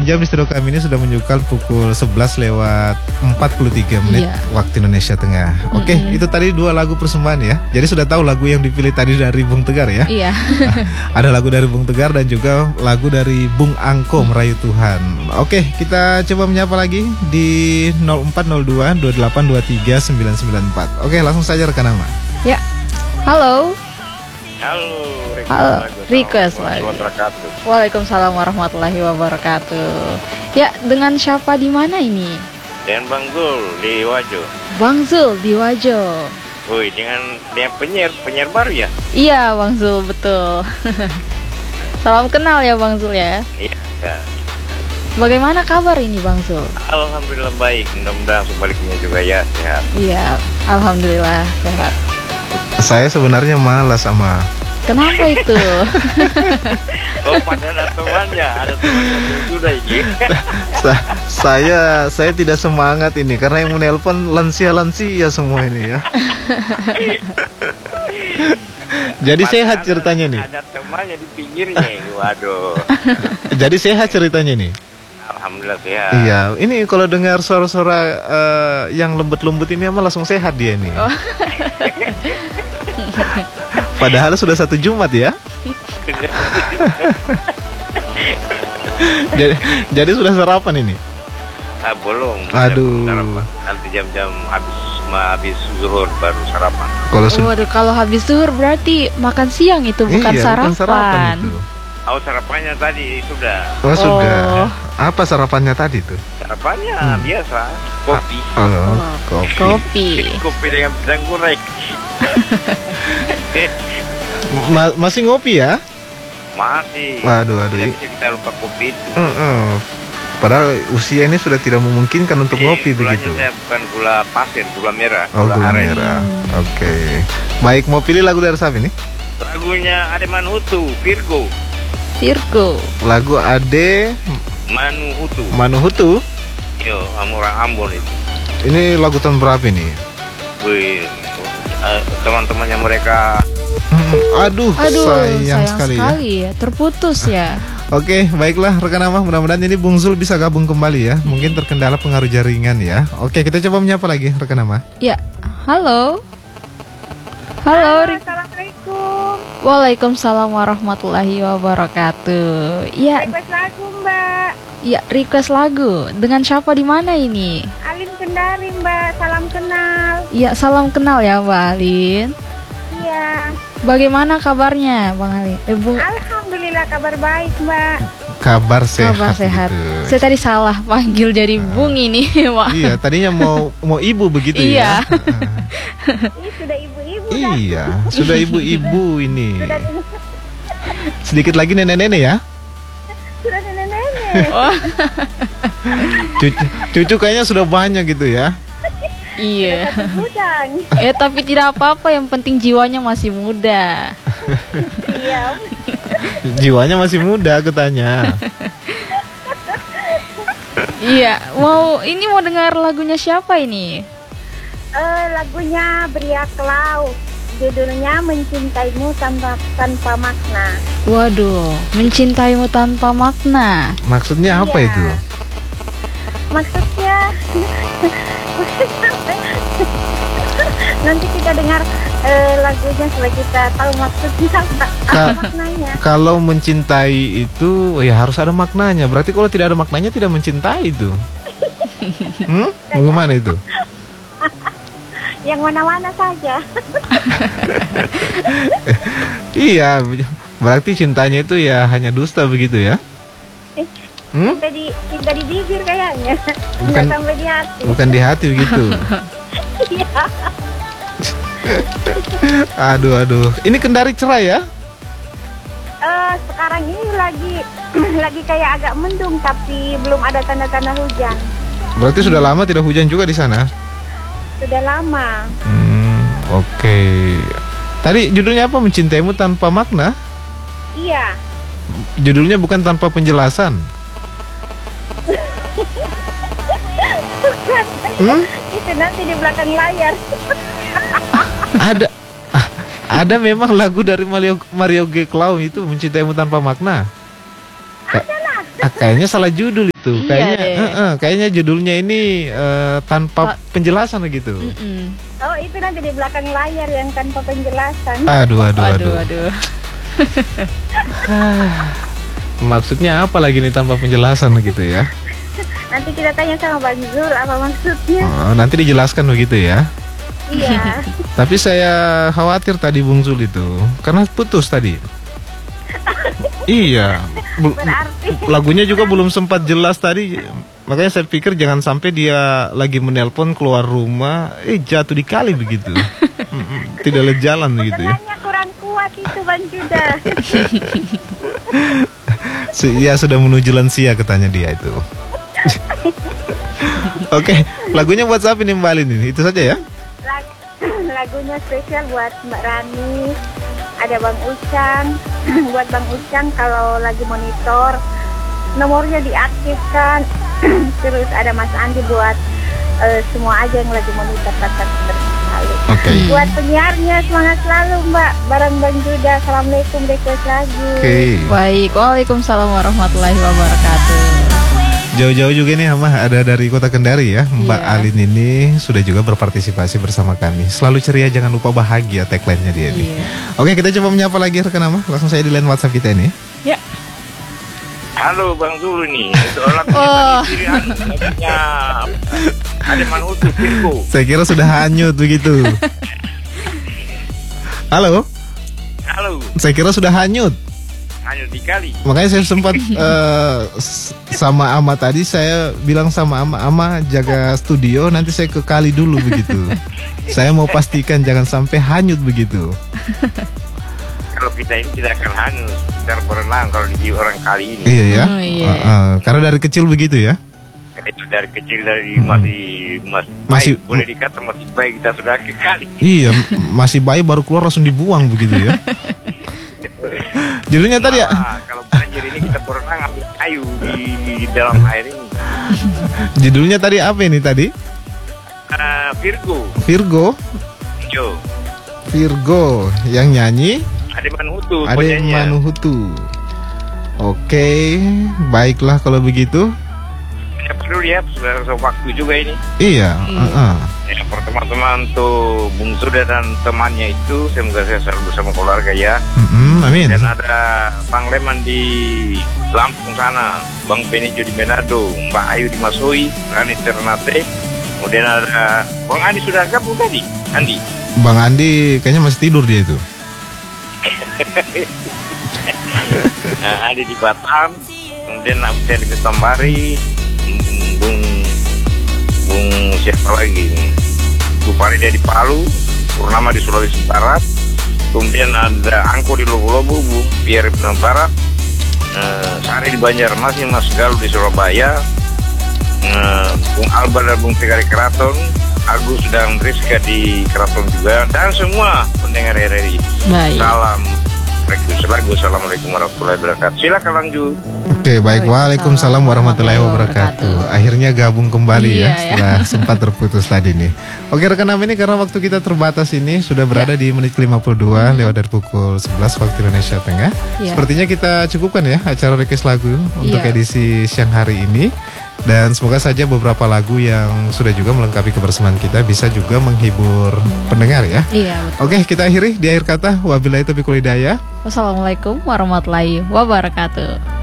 jam di studio kami ini sudah menunjukkan pukul 11 lewat 43 menit waktu Indonesia Tengah. Oke, itu tadi 2 lagu persembahan ya. Jadi sudah tahu lagu yang dipilih tadi dari Bung Tegar ya? Iya. Ada lagu dari Bung Tegar dan juga lagu dari Bung Angko, Merayu Tuhan. Oke, kita coba menyapa lagi di 0402 2823 994. Oke, langsung saja rekan nama. Ya. Halo. Halo, request lagu. Waalaikumsalam warahmatullahi wabarakatuh. Ya, dengan siapa di mana ini? Dengan Bang Zul di Wajo. Bang Zul di Wajo. Woi, dengan dia penyiar baru ya? Iya, Bang Zul, betul. Salam kenal ya Bang Zul ya. Iya. Bagaimana kabar ini Bang Zul? Alhamdulillah baik, mudah-mudahan sebaliknya juga ya sehat. Iya, alhamdulillah sehat. Saya sebenarnya malas sama. Kenapa itu? Oh, padahal ada temannya sudah ini. Saya tidak semangat ini karena yang menelpon lansia semua ini ya. Jadi sehat ceritanya nih. Ada temannya di pinggirnya. Waduh. Jadi sehat ceritanya nih. Alhamdulillah sehat. Iya, ini kalau dengar suara-suara yang lembut-lembut ini emang langsung sehat dia nih. Oh. Padahal sudah 1 Jumat ya. jadi sudah sarapan ini? Belum. Aduh. Sarapan. Nanti jam-jam habis zuhur baru sarapan. Kalau habis zuhur berarti makan siang itu bukan sarapan. Bukan sarapan itu. Oh, sarapannya tadi sudah. Oh, sudah. Apa sarapannya tadi tuh? Sarapannya biasa, kopi. Kopi. Kopi dengan pisang goreng. Masih ngopi ya? Masih. Waduh. Kita lupa kopi itu. Padahal usia ini sudah tidak memungkinkan untuk ngopi begitu. Saya bukan gula pasir, gula merah. Oh, gula merah. Oke. Baik, mau pilih lagu dari siapa ini? Lagunya Ade Manuhutu, Virgo. Lagu Ade Manuhutu. Yo, orang Ambon itu. Ini lagu tahun berapa ini? Wih, teman-temannya mereka. Aduh, sayang sekali ya. Terputus ya. Oke, baiklah rekan nama, mudah-mudahan ini Bung Zul bisa gabung kembali ya. Mungkin terkendala pengaruh jaringan ya. Oke, kita coba menyapa lagi rekan nama. Ya, halo. Assalamualaikum. Waalaikumsalam warahmatullahi wabarakatuh. Ya. Request lagu Mbak. Ya, request lagu. Dengan siapa di mana ini? Alin Kendari Mbak, salam kenal. Ya, salam kenal ya Mbak Alin. Iya. Bagaimana kabarnya Bang Alin? Bung. Alhamdulillah kabar baik Mbak. Kabar sehat. Gitu. Saya tadi salah panggil jadi Bung ini, Pak. Iya, tadinya mau ibu begitu ya. Ini sudah ibu-ibu. Iya, sudah ibu-ibu ini. Sedikit lagi nenek-nenek ya. Sudah nenek-nenek. Cucu kayaknya sudah banyak gitu ya. Iya. Tapi tidak apa-apa, yang penting jiwanya masih muda. Iya. Jiwanya masih muda, aku tanya. Iya, mau dengar lagunya siapa ini? Lagunya Bria Klau. Judulnya Mencintaimu tanpa makna. Waduh, Mencintaimu tanpa makna. Maksudnya apa itu? Maksudnya nanti kita dengar lagunya supaya kita tahu maksudnya apa maknanya. Kalau mencintai itu ya harus ada maknanya. Berarti kalau tidak ada maknanya tidak mencintai itu. Bagaimana itu? Yang mana-mana saja. Iya, berarti cintanya itu ya hanya dusta begitu ya? Cinta di bibir kayaknya. Bukan sampai di hati. Bukan di hati begitu. Iya. Aduh. Ini Kendari cerah ya? Sekarang ini lagi kayak agak mendung tapi belum ada tanda-tanda hujan. Berarti sudah lama tidak hujan juga di sana? Sudah lama. Oke. Tadi judulnya apa? Mencintaimu tanpa makna? Iya. Judulnya bukan tanpa penjelasan. Itu nanti di belakang layar. Ada memang lagu dari Mario G. Clown itu Mencintaimu tanpa makna. Kayaknya salah judul itu. Kayaknya judulnya ini tanpa penjelasan gitu. Oh, itu nanti di belakang layar yang tanpa penjelasan. Aduh. Maksudnya apa lagi nih tanpa penjelasan gitu ya? Nanti kita tanya sama Bang Zul apa maksudnya. Oh, nanti dijelaskan begitu ya. Iya. Tapi saya khawatir tadi Bung Zul itu karena putus tadi. Iya. Berarti Lagunya juga belum sempat jelas tadi. Makanya saya pikir jangan sampai dia lagi menelpon keluar rumah, jatuh di kali begitu. Tidak ada jalan begitu ya. sebenarnya kurang kuat itu Bang Juda. Iya, sudah menuju lansia katanya dia itu. Oke, lagunya buat siapa nih Mbak Alin ini? Itu saja ya. Lagunya spesial buat Mbak Rani. Ada Bang Ucang. Buat Bang Ucang kalau lagi monitor nomornya diaktifkan. Terus ada Mas Andi buat semua aja yang lagi monitor tetap berkali. Oke. Buat penyiarnya semangat selalu Mbak. Bareng Bang Juda. Assalamualaikum, request lagu. Oke. Baik, waalaikumsalam warahmatullahi wabarakatuh. Jauh-jauh juga nih ada dari Kota Kendari ya. Mbak Iya. Alin ini sudah juga berpartisipasi bersama kami. Selalu ceria, jangan lupa bahagia, tagline-nya dia nih. Iya. Oke, kita coba menyapa lagi rekan nama. Langsung saya di line WhatsApp kita ini. Ya. Halo Bang Zul nih. Soalnya lagunya ada Manutu Virgo. Saya kira sudah hanyut begitu. Halo, Halo, saya kira sudah hanyut. hanya dikali. Makanya saya sempat sama Ama tadi, saya bilang sama Ama jaga studio, nanti saya ke kali dulu begitu. Saya mau pastikan jangan sampai hanyut begitu. Kalau kita ini tidak akan hanyut, kita berenang kalau di orang kali ini. Iya ya. Oh, iya. Karena dari kecil begitu ya. Itu dari kecil dari masih Masih- baik, boleh dikata masih baik kita sudah ke kali. Iya, masih bayi baru keluar langsung dibuang begitu ya. Judulnya tadi ya. Kalau banjir ini kita berenang ambil kayu di dalam air ini. Judulnya tadi apa ini tadi? Virgo, Virgo. Jo, Virgo yang nyanyi ada Manutu, Ade penyanyinya. Manuhutu. Oke, baiklah kalau begitu. Ya perlu ya, sudah waktu juga ini. Iya. Ya, teman-teman tuh Bung Suda dan temannya itu, semoga saya selalu bersama keluarga ya. Amin. Dan ada Bang Leman di Lampung sana, Bang Benijo di Manado, Mbak Ayu di Masoi, Rani Ternate. Kemudian ada Bang Andi sudah gabung tadi, Andi. Bang Andi kayaknya masih tidur dia itu. Nah, ada di Batam, kemudian Absen di Ketambari, Bung siapa lagi? Bupari dia di Palu, Purnama di Sulawesi Barat, kemudian ada Angko di Lobo-Lobo, Bung Pierre di Barat, Sari di Banjarmasin, Mas Galuh di Surabaya, Bung Alba dan Bung Tegari Keraton, Agus dan Rizka di Keraton juga, dan semua pendengar RRI. Baik. Salam. Assalamualaikum warahmatullahi wabarakatuh. Silakan lanjut. Oke, baik. Waalaikumsalam warahmatullahi wabarakatuh. Akhirnya gabung kembali Iya, ya ya. setelah sempat terputus tadi nih. Oke, rekan nama ini karena waktu kita terbatas ini sudah berada di menit 52 lewat dari pukul 11 waktu Indonesia Tengah. Iya. Sepertinya kita cukupkan ya acara request lagu untuk Iya. edisi siang hari ini. Dan semoga saja beberapa lagu yang sudah juga melengkapi kebersamaan kita bisa juga menghibur pendengar ya. Iya, betul. Oke, kita akhiri di akhir kata wabillahi taufiq wal hidayah. Wassalamualaikum warahmatullahi wabarakatuh.